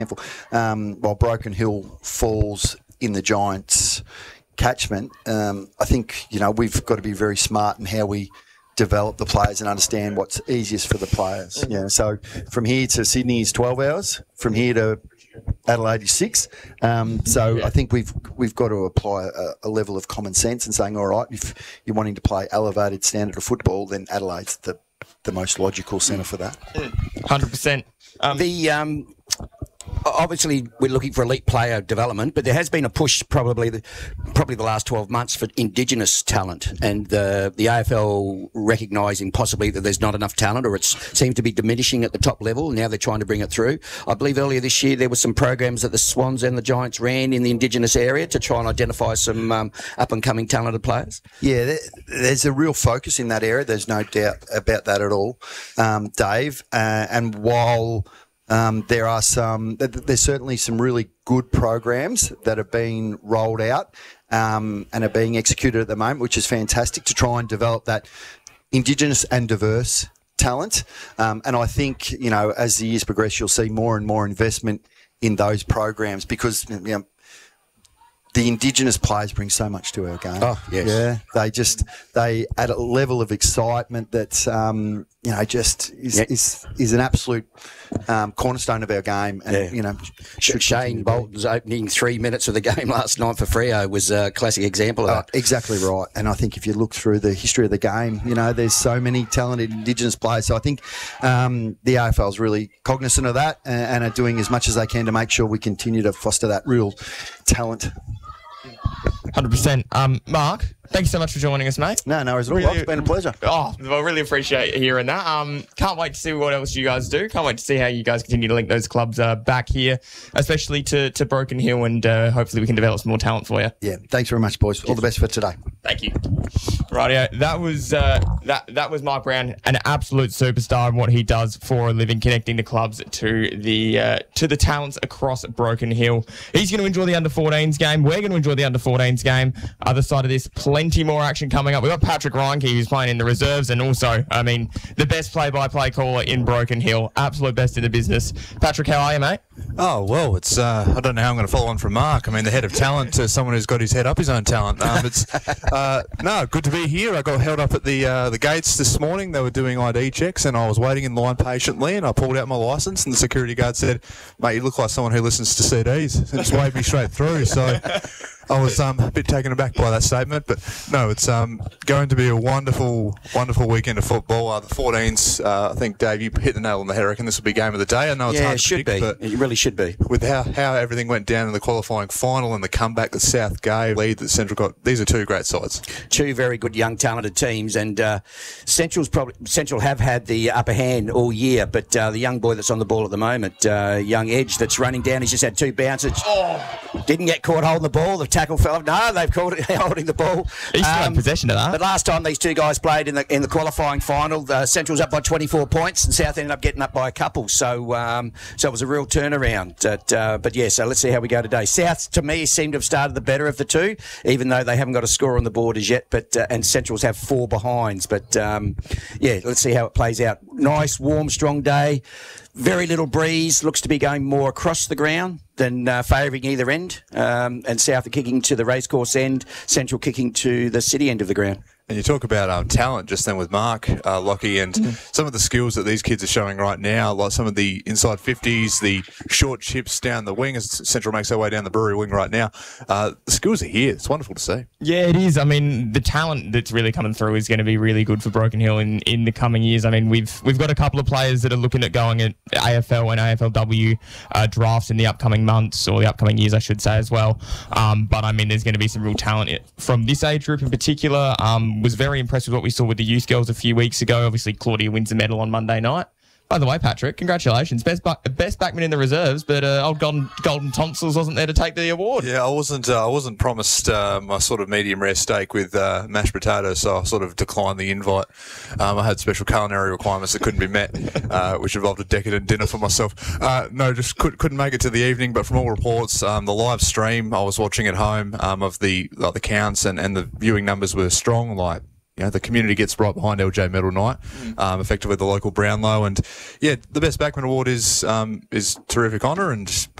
While Broken Hill falls in the Giants' catchment, I think, we've got to be very smart in how we develop the players and understand what's easiest for the players. Yeah. So from here to Sydney is 12 hours. From here to Adelaide is 6. I think we've got to apply a level of common sense and saying, all right, if you're wanting to play elevated standard of football, then Adelaide's the most logical centre for that. 100%. Obviously, we're looking for elite player development, but there has been a push probably the last 12 months for Indigenous talent, and the AFL recognising possibly that there's not enough talent, or it seems to be diminishing at the top level. Now they're trying to bring it through. I believe earlier this year there were some programs that the Swans and the Giants ran in the Indigenous area to try and identify some up-and-coming talented players. Yeah, there's a real focus in that area. There's no doubt about that at all, Dave. And while there's certainly some really good programs that are being rolled out and are being executed at the moment, which is fantastic to try and develop that Indigenous and diverse talent. And I think, as the years progress, you'll see more and more investment in those programs because, the Indigenous players bring so much to our game. Oh, yes. Yeah, they add a level of excitement that is an absolute cornerstone of our game. And Shane Bolton's opening 3 minutes of the game last night for Freo was a classic example of that. Exactly right. And I think if you look through the history of the game, there's so many talented Indigenous players. So I think the AFL is really cognizant of that and are doing as much as they can to make sure we continue to foster that real talent. 100%. Mark, thank you so much for joining us, mate. No worries at all. It's been a pleasure. I really appreciate hearing that. Can't wait to see what else you guys do. Can't wait to see how you guys continue to link those clubs back here, especially to Broken Hill, and hopefully we can develop some more talent for you. Yeah, thanks very much, boys. All the best for today. Thank you. Rightio, that was Mark Brown, an absolute superstar in what he does for a living, connecting the clubs to the talents across Broken Hill. He's going to enjoy the under-14s game. We're going to enjoy the under-14s game. Other side of this, plenty more action coming up. We've got Patrick Reinke, who's playing in the reserves, and also, the best play-by-play caller in Broken Hill. Absolute best in the business. Patrick, how are you, mate? Oh, well, it's I don't know how I'm going to follow on from Mark. I mean, the head of talent to someone who's got his head up his own talent. Good to be here. I got held up at the gates this morning. They were doing ID checks, and I was waiting in line patiently, and I pulled out my licence, and the security guard said, "Mate, you look like someone who listens to CDs," and just waved me straight through. So I was a bit taken aback by that statement, but no, it's going to be a wonderful, wonderful weekend of football. The 14s, I think, Dave, you hit the nail on the head. I reckon this will be game of the day. I know it's hard to predict, but it really should be. With how everything went down in the qualifying final and the comeback that South gave, lead that Central got, these are two great sides. Two very good young talented teams, and Central have had the upper hand all year, but the young boy that's on the ball at the moment, young Edge that's running down, he's just had 2 bounces. Didn't get caught holding the ball. The tackle fell off. No, they've called it holding the ball. He's still in possession of that. But last time these two guys played in the qualifying final, Central's up by 24 points and South ended up getting up by a couple. So it was a real turnaround. So let's see how we go today. South, to me, seem to have started the better of the two, even though they haven't got a score on the board as yet. And Central's have 4 behinds. But let's see how it plays out. Nice, warm, strong day. Very little breeze. Looks to be going more across the ground than favouring either end. And South are kicking to the racecourse end, Central kicking to the city end of the ground. And you talk about talent just then with Mark, Lockie, and some of the skills that these kids are showing right now, like some of the inside 50s, the short chips down the wing as Central makes their way down the Brewery wing right now. The skills are here. It's wonderful to see. Yeah, it is. I mean, the talent that's really coming through is going to be really good for Broken Hill in the coming years. I mean, we've got a couple of players that are looking at going at AFL and AFLW drafts in the upcoming months, or the upcoming years, I should say, as well. But, I mean, there's going to be some real talent from this age group in particular. Was very impressed with what we saw with the youth girls a few weeks ago. Obviously, Claudia wins the medal on Monday night. By the way, Patrick, congratulations. Best backman in the reserves, but old Golden Tonsils wasn't there to take the award. Yeah, I wasn't promised my sort of medium rare steak with mashed potatoes, so I sort of declined the invite. I had special culinary requirements that couldn't be met, which involved a decadent dinner for myself. Just couldn't make it to the evening, but from all reports, the live stream I was watching at home of the counts and the viewing numbers were strong, the community gets right behind LJ Medal Night, effectively the local Brownlow, and the Best Backman Award is terrific honour, and